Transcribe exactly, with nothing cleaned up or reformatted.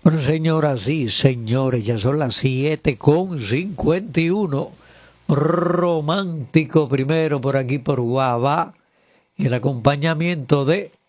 Bueno, señoras y señores, ya son las siete con cincuenta y uno. Romántico primero por aquí por Guava y el acompañamiento de